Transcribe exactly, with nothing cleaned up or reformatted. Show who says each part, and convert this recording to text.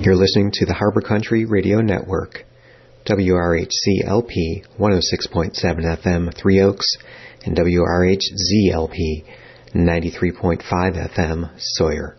Speaker 1: You're listening to the Harbor Country Radio Network, W R H C L P one oh six point seven F M, Three Oaks, and W R H Z L P ninety-three point five F M, Sawyer.